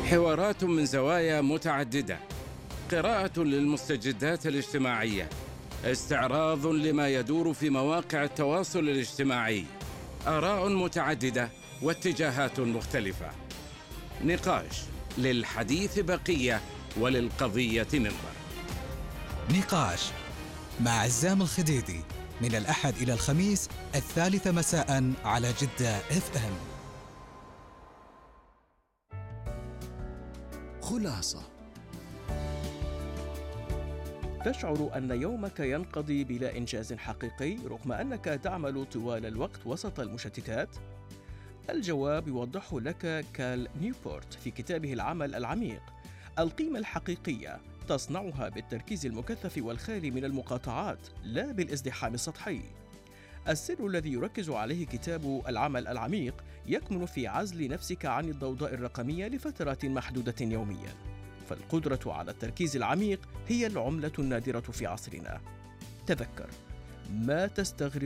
حوارات من زوايا متعددة، قراءة للمستجدات الاجتماعية، استعراض لما يدور في مواقع التواصل الاجتماعي، آراء متعددة واتجاهات مختلفة، نقاش للحديث بقية وللقضية منبر. نقاش مع عزام الخديدي من الأحد إلى الخميس 3 مساء على جدة FM. خلاصة. تشعر أن يومك ينقضي بلا إنجاز حقيقي رغم أنك تعمل طوال الوقت وسط المشتتات؟ الجواب يوضحه لك كال نيوبورت في كتابه العمل العميق. القيمة الحقيقية تصنعها بالتركيز المكثف والخالي من المقاطعات، لا بالازدحام السطحي. السر الذي يركز عليه كتاب العمل العميق يكمن في عزل نفسك عن الضوضاء الرقمية لفترات محدودة يومياً. فالقدرة على التركيز العميق هي العملة النادرة في عصرنا. تذكر، ما تستغرق